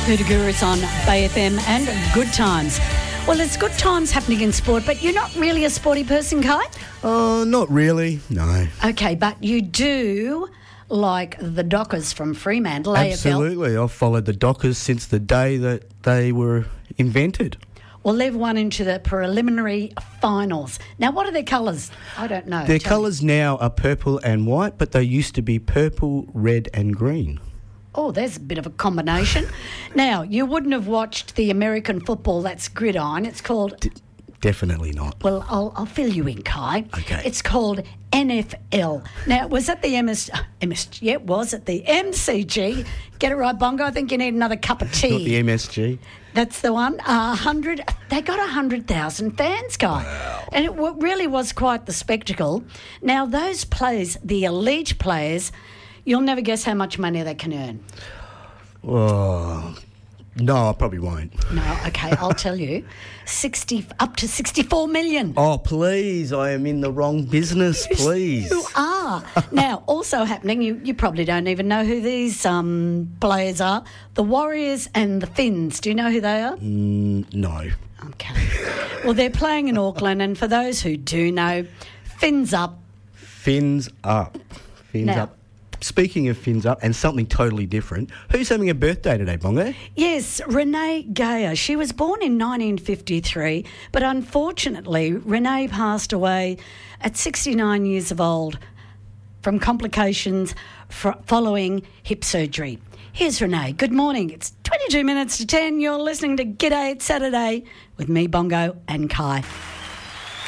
Hoota Gurus on Bay FM and Good Times. Well, there's good times happening in sport, but you're not really a sporty person, Kai? Not really, no. Okay, but you do like the Dockers from Fremantle, Absolutely. I've followed the Dockers since the day that they were invented. Well, they've won into the preliminary finals. Now, what are their colours? I don't know. Their colours now are purple and white, but they used to be purple, red and green. Oh, there's a bit of a combination. Now, you wouldn't have watched the American football that's gridiron. It's called... Definitely not. Well, I'll fill you in, Kai. Okay. It's called NFL. Now, it was at the it was at the MCG. Get it right, Bongo? I think you need another cup of tea. Not the MSG. That's the one. They got 100,000 fans, Guy. Wow. And it really was quite the spectacle. Now, those players, the elite players, you'll never guess how much money they can earn. Oh, no, I probably won't. No, okay, I'll tell you. Up to 64 million. Oh, please, I am in the wrong business, please. You are. Now, also happening, you probably don't even know who these players are. The Warriors and the Finns. Do you know who they are? No. Okay. Well, they're playing in Auckland, and for those who do know, Fins up. Fins up. Fins Now, up. Speaking of fins up and something totally different, who's having a birthday today, Bongo? Yes, Renee Geyer. She was born in 1953, but unfortunately, Renee passed away at 69 years of old from complications following hip surgery. Here's Renee. Good morning. It's 22 minutes to 10. You're listening to G'day, it's Saturday with me, Bongo, and Kai.